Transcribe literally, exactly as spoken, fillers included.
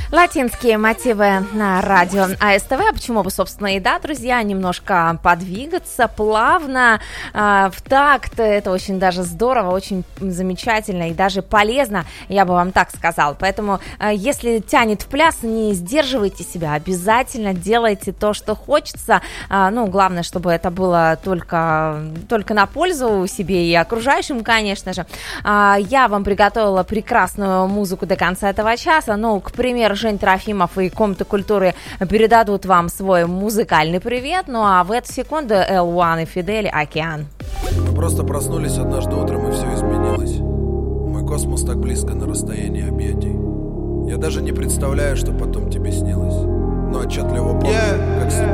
Латинские мотивы на радио АСТВ. А почему бы, собственно, и да, друзья, немножко подвигаться плавно, э, в такт. Это очень даже здорово, очень замечательно и даже полезно, я бы вам так сказала. Поэтому, э, если тянет в пляс, не сдерживайте себя, обязательно делайте то, что хочется. Э, ну, главное, чтобы это было только, только на пользу себе и окружающим, конечно же. Э, я вам приготовила прекрасную музыку до конца этого часа. Ну, к примеру, Жень Трофимов и Комната культуры передадут вам свой музыкальный привет. Ну а в эту секунду эл один и Фидели «Океан». Мы просто проснулись однажды утром, и все изменилось. Мой космос так близко на расстоянии объятий. Я даже не представляю, что потом тебе снилось. Но отчетливо помню, yeah. как